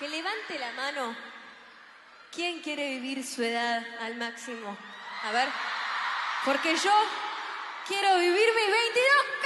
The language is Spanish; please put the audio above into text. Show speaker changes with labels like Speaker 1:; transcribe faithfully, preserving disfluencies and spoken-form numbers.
Speaker 1: Que levante la mano. ¿Quién quiere vivir su edad al máximo? A ver. Porque yo quiero vivir mis veintidós.